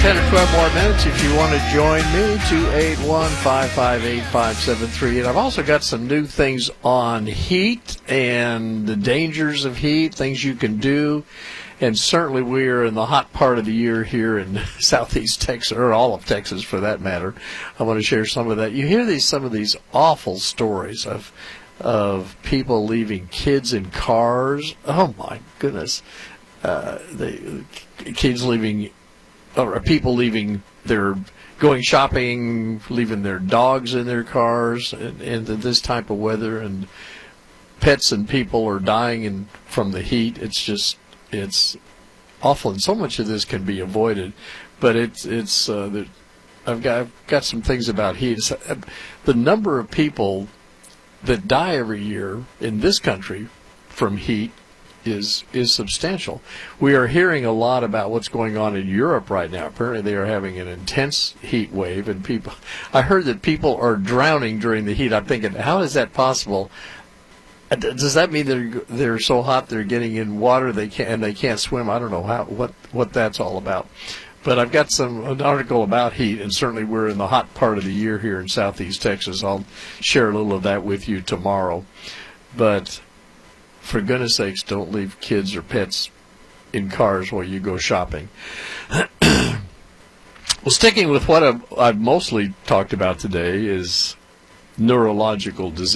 10 or 12 more minutes if you want to join me, 281-558-5738. And I've also got some new things on heat and the dangers of heat, things you can do. And certainly we are in the hot part of the year here in southeast Texas, or all of Texas for that matter. I want to share some of that. You hear some of these awful stories of people leaving kids in cars. Oh, my goodness. Kids leaving, or people leaving going shopping, leaving their dogs in their cars in this type of weather, and pets and people are dying from the heat. It's awful, and so much of this can be avoided. But I've got some things about heat. The number of people that die every year in this country from heat is substantial. We are hearing a lot about what's going on in Europe right now. Apparently they are having an intense heat wave, and I heard that people are drowning during the heat. I'm thinking, how is that possible? Does that mean they're so hot they're getting in water they can't swim? I don't know what that's all about. But I've got an article about heat, and certainly we're in the hot part of the year here in southeast Texas. I'll share a little of that with you tomorrow. But for goodness sakes, don't leave kids or pets in cars while you go shopping. Well, sticking with what I've mostly talked about today is neurological disease.